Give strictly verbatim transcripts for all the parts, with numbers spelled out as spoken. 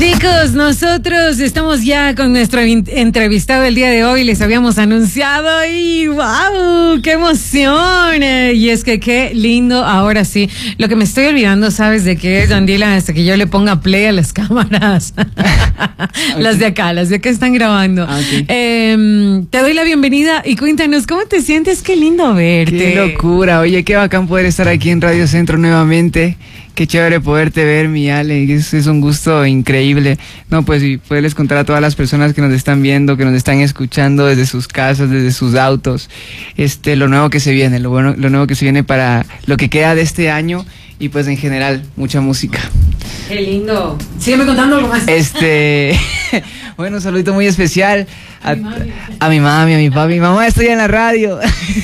Chicos, nosotros estamos ya con nuestro entrevistado el día de hoy. Les habíamos anunciado y ¡wow! ¡Qué emoción! Y es que qué lindo, ahora sí. Lo que me estoy olvidando, ¿sabes de qué es, John Dylan? Hasta que yo le ponga play a las cámaras. Okay. Las de acá, las de acá están grabando. Okay. Eh, te doy la bienvenida y cuéntanos, ¿cómo te sientes? Qué lindo verte. Qué locura. Oye, qué bacán poder estar aquí en Radio Centro nuevamente. Qué chévere poderte ver, mi Ale, es, es un gusto increíble. No, pues y poderles contar a todas las personas que nos están viendo, que nos están escuchando desde sus casas, desde sus autos, este, lo nuevo que se viene, lo bueno, lo nuevo que se viene para lo que queda de este año y pues en general, mucha música. Qué lindo. Sígueme contando algo más. Este, bueno, un saludito muy especial a, a, mi a mi mami, a mi papi. Mamá, estoy en la radio.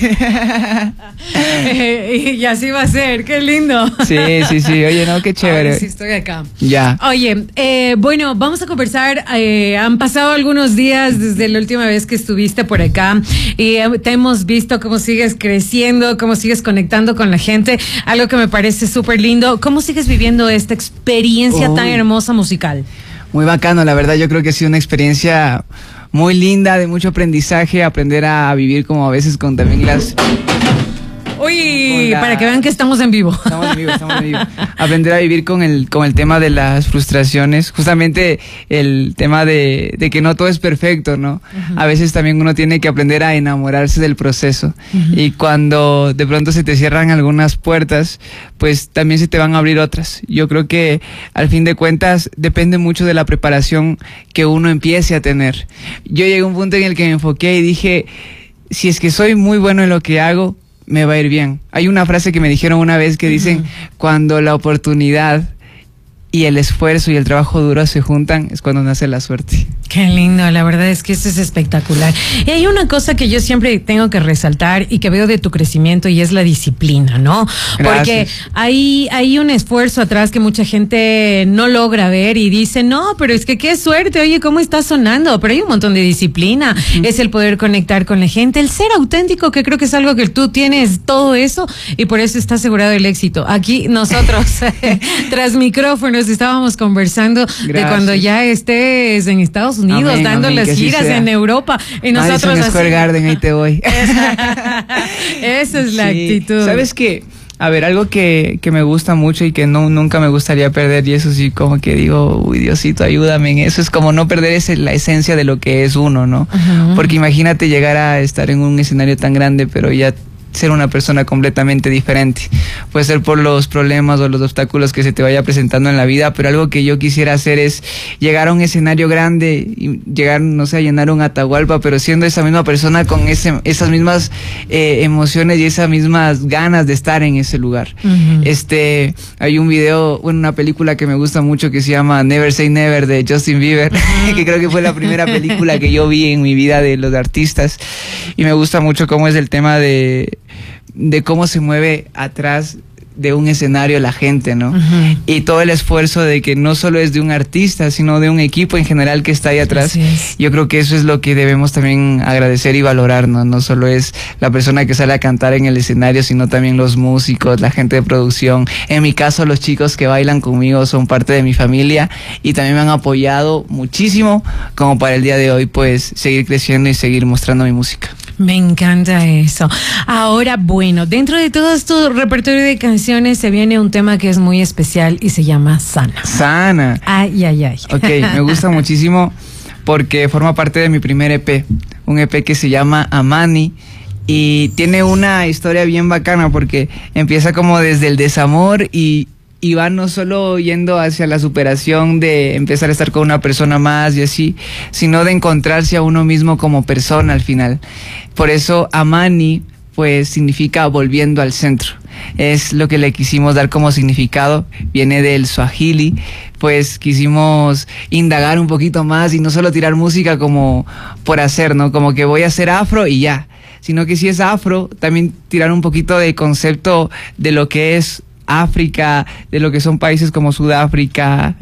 eh, y así va a ser, qué lindo. Sí, sí, sí, oye, no, qué chévere. Ahora sí estoy acá. Ya. Oye, eh, bueno, vamos a conversar. Eh, han pasado algunos días desde la última vez que estuviste por acá y te hemos visto cómo sigues creciendo, cómo sigues conectando con la gente, algo que me parece súper lindo. ¿Cómo sigues viviendo esta experiencia Uy. tan hermosa musical? Muy bacano, la verdad, yo creo que ha sido una experiencia muy linda, de mucho aprendizaje, aprender a vivir como a veces con también las... Uy, la... para que vean que estamos en vivo. Estamos en vivo, estamos en vivo. Aprender a vivir con el, con el tema de las frustraciones, justamente el tema de, de que no todo es perfecto, ¿no? Uh-huh. A veces también uno tiene que aprender a enamorarse del proceso. Uh-huh. Y cuando de pronto se te cierran algunas puertas, pues también se te van a abrir otras. Yo creo que al fin de cuentas depende mucho de la preparación que uno empiece a tener. Yo llegué a un punto en el que me enfoqué y dije, si es que soy muy bueno en lo que hago, me va a ir bien. Hay una frase que me dijeron una vez que dicen, uh-huh. cuando la oportunidad y el esfuerzo y el trabajo duro se juntan, es cuando nace la suerte. Qué lindo, la verdad es que esto es espectacular. Y hay una cosa que yo siempre tengo que resaltar y que veo de tu crecimiento y es la disciplina, ¿no? Gracias. Porque hay, hay un esfuerzo atrás que mucha gente no logra ver y dice, no, pero es que qué suerte, oye, ¿cómo está sonando? Pero hay un montón de disciplina, uh-huh. es el poder conectar con la gente, el ser auténtico, que creo que es algo que tú tienes, todo eso, y por eso está asegurado el éxito. Aquí nosotros, tras micrófonos, estábamos conversando Gracias. de cuando ya estés en Estados Unidos, amén, dando amén, las giras en Europa y nosotros Madison Square Garden, ahí te voy. Esa, esa es la sí. actitud. ¿Sabes qué? A ver, algo que, que me gusta mucho y que no, nunca me gustaría perder, y eso sí, como que digo, uy, Diosito, ayúdame en eso, es como no perder ese, la esencia de lo que es uno, ¿no? Uh-huh. Porque imagínate llegar a estar en un escenario tan grande, pero ya ser una persona completamente diferente. Puede ser por los problemas o los obstáculos que se te vaya presentando en la vida, pero algo que yo quisiera hacer es llegar a un escenario grande y llegar, no sé, a llenar un Atahualpa, pero siendo esa misma persona con ese, esas mismas eh, emociones y esas mismas ganas de estar en ese lugar. Uh-huh. Este, hay un video, bueno, una película que me gusta mucho que se llama Never Say Never de Justin Bieber, uh-huh. que creo que fue la primera película que yo vi en mi vida de los artistas, y me gusta mucho cómo es el tema de de cómo se mueve atrás de un escenario la gente, ¿no? Uh-huh. Y todo el esfuerzo de que no solo es de un artista, sino de un equipo en general que está ahí atrás. Yo creo que eso es lo que debemos también agradecer y valorar, ¿no? No solo es la persona que sale a cantar en el escenario, sino también los músicos, la gente de producción. En mi caso, los chicos que bailan conmigo son parte de mi familia y también me han apoyado muchísimo como para el día de hoy, pues, seguir creciendo y seguir mostrando mi música. Me encanta eso. Ahora, bueno, dentro de todo este repertorio de canciones se viene un tema que es muy especial y se llama Sana. Sana. Ay, ay, ay. Ok, me gusta muchísimo porque forma parte de mi primer E P, un E P que se llama Amani. Y tiene una historia bien bacana porque empieza como desde el desamor y... y va no solo yendo hacia la superación de empezar a estar con una persona más y así, sino de encontrarse a uno mismo como persona al final. Por eso Amani, pues, significa volviendo al centro. Es lo que le quisimos dar como significado, viene del Swahili, pues quisimos indagar un poquito más y no solo tirar música como por hacer, ¿no? Como que voy a hacer afro y ya, sino que si es afro, también tirar un poquito de concepto de lo que es África, de lo que son países como Sudáfrica,